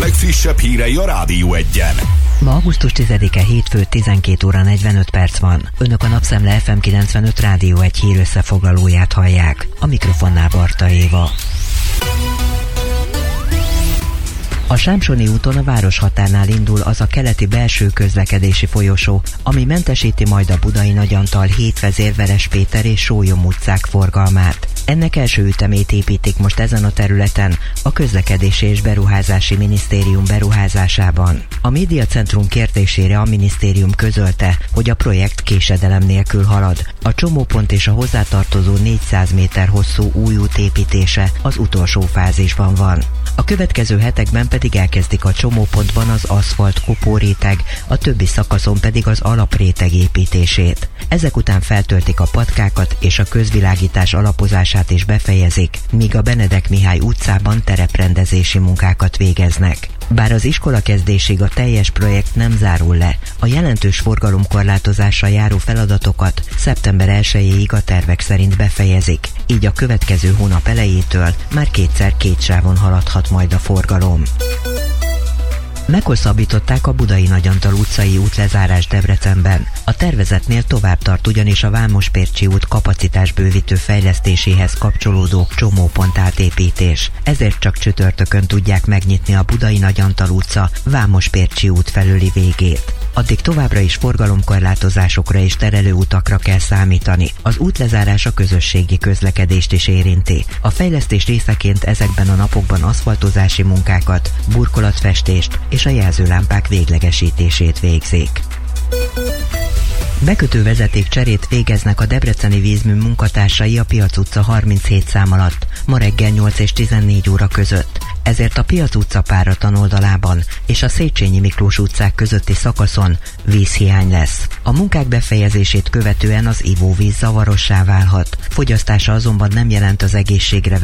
legfrissebb hírei a Rádió Egyen. Ma augusztus 10-e hétfő 12 óra 45 perc van. Önök a Napszemle FM 95 Rádió Egy hír összefoglalóját hallják. A mikrofonnál Barta Éva. A Sámsoni úton a városhatárnál indul az a keleti belső közlekedési folyosó, ami mentesíti majd a Budai Nagyantal, Hétvezér, Veres Péter és Sólyom utcák forgalmát. Ennek első ütemét építik most ezen a területen a Közlekedési és Beruházási Minisztérium beruházásában. A médiacentrum kérdésére a minisztérium közölte, hogy a projekt késedelem nélkül halad. A csomópont és a hozzátartozó 400 méter hosszú új út építése az utolsó fázisban van. A következő hetekben pedig elkezdik a csomópontban az aszfalt kopóréteg, a többi szakaszon pedig az alapréteg építését. Ezek után feltöltik a patkákat és a közvilágítás alapozását is befejezik, míg a Benedek Mihály utcában tereprendezési munkákat végeznek. Bár az iskola kezdésig a teljes projekt nem zárul le, a jelentős forgalomkorlátozással járó feladatokat szeptember 1-ig a tervek szerint befejezik, így a következő hónap elejétől már kétszer két sávon haladhat majd a forgalom. Meghosszabbították a Budai Nagyantal utcai útlezárás Debrecenben. A tervezetnél tovább tart ugyanis a Vámospércsi út kapacitásbővítő fejlesztéséhez kapcsolódó csomópont átépítés. Ezért csak csütörtökön tudják megnyitni a Budai Nagyantal utca Vámospércsi út felőli végét. Addig továbbra is forgalomkorlátozásokra és terelőutakra kell számítani. Az útlezárás a közösségi közlekedést is érinti. A fejlesztés részeként ezekben a napokban aszfaltozási munkákat, burkolatfestést és a jelzőlámpák véglegesítését végzik. Bekötő vezetékcserét végeznek a debreceni vízmű munkatársai a Piac utca 37 szám alatt, ma reggel 8 és 14 óra között. Ezért a Piac utca páratlan oldalában és a Széchenyi Miklós utcák közötti szakaszon vízhiány lesz. A munkák befejezését követően az ivóvíz zavarossá válhat. Fogyasztása azonban nem jelent az egészségre